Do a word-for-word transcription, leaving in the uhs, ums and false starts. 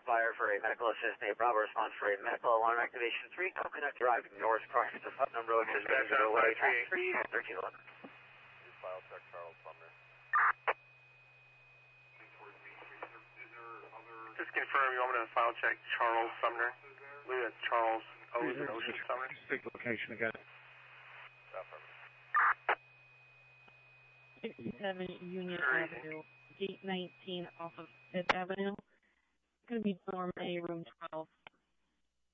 fire for a medical assistant. A Bravo response for a medical alarm activation. three Coconut Drive, North Cross to Putnam Road. Is back on away. thirteen eleven. Please file check Charles Sumner. Just confirm you want me to file check Charles Sumner. Leave it Charles O's and Ocean Sumner. Stick location again. sixty-seven Union Avenue, gate nineteen off of Fifth Avenue. It's going to be Dorm A, room twelve.